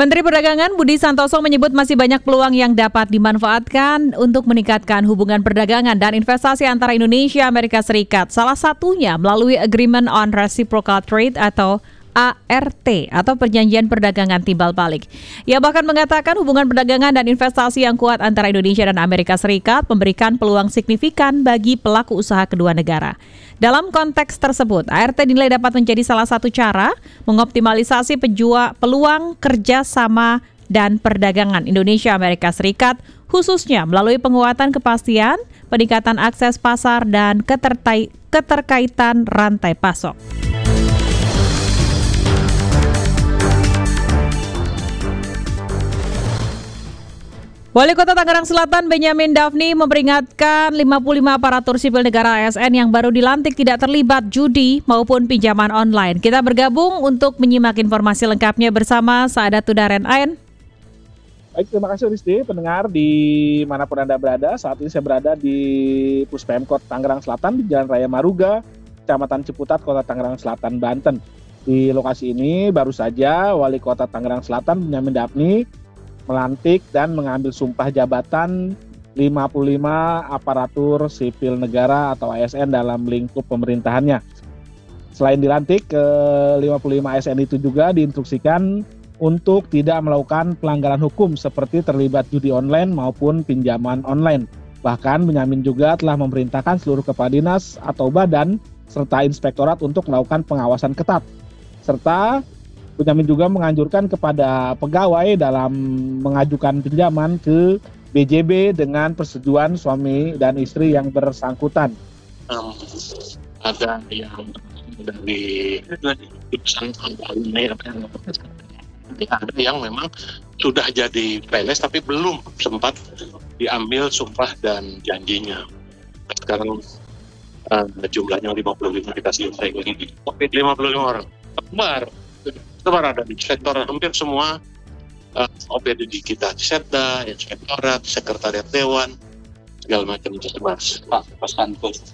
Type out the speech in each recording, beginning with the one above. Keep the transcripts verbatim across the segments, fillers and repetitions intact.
Menteri Perdagangan Budi Santoso menyebut masih banyak peluang yang dapat dimanfaatkan untuk meningkatkan hubungan perdagangan dan investasi antara Indonesia dan Amerika Serikat. Salah satunya melalui Agreement on Reciprocal Trade atau A R T atau Perjanjian Perdagangan Timbal Balik. Ia bahkan mengatakan hubungan perdagangan dan investasi yang kuat antara Indonesia dan Amerika Serikat memberikan peluang signifikan bagi pelaku usaha kedua negara. Dalam konteks tersebut, A R T dinilai dapat menjadi salah satu cara mengoptimalisasi pejua, peluang kerjasama dan perdagangan Indonesia-Amerika Serikat, khususnya melalui penguatan kepastian, peningkatan akses pasar, dan ketertai, keterkaitan rantai pasok. Wali Kota Tangerang Selatan Benyamin Daphni memperingatkan lima puluh lima aparatur sipil negara A S N yang baru dilantik tidak terlibat judi maupun pinjaman online. Kita bergabung untuk menyimak informasi lengkapnya bersama Saadat Tudaren Ain. Baik, terima kasih Rizky, pendengar di manapun Anda berada. Saat ini saya berada di Puspemkot Tangerang Selatan di Jalan Raya Maruga, Kecamatan Ciputat, Kota Tangerang Selatan, Banten. Di lokasi ini baru saja Wali Kota Tangerang Selatan Benyamin Daphni melantik dan mengambil sumpah jabatan lima puluh lima aparatur sipil negara atau A S N dalam lingkup pemerintahannya. Selain dilantik, ke lima puluh lima A S N itu juga diinstruksikan untuk tidak melakukan pelanggaran hukum seperti terlibat judi online maupun pinjaman online. Bahkan Benyamin juga telah memerintahkan seluruh kepala dinas atau badan serta inspektorat untuk melakukan pengawasan ketat. Serta Benyamin juga menganjurkan kepada pegawai dalam mengajukan pinjaman ke B J B dengan persetujuan suami dan istri yang bersangkutan. Um, ada yang dari jurusan ini, ada yang memang sudah jadi P N S tapi belum sempat diambil sumpah dan janjinya. Sekarang uh, jumlahnya lima puluh lima kita selesai ini. lima puluh lima orang. Kembar. Sebar ada di sektor hampir semua uh, O P D kita, Setda, Inspektorat, Sekretariat Dewan, segala macam tersebar. Pak, pesan pos.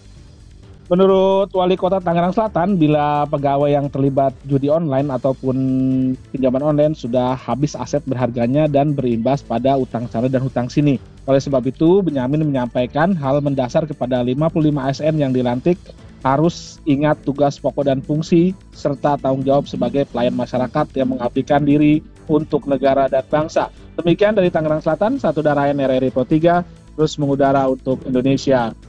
Menurut Wali Kota Tangerang Selatan, bila pegawai yang terlibat judi online ataupun pinjaman online sudah habis aset berharganya dan berimbas pada utang sana dan hutang sini. Oleh sebab itu, Benyamin menyampaikan hal mendasar kepada lima puluh lima A S N yang dilantik harus ingat tugas pokok dan fungsi serta tanggung jawab sebagai pelayan masyarakat yang mengabdikan diri untuk negara dan bangsa. Demikian dari Tangerang Selatan, satu Darayan R R I Pro tiga, terus mengudara untuk Indonesia.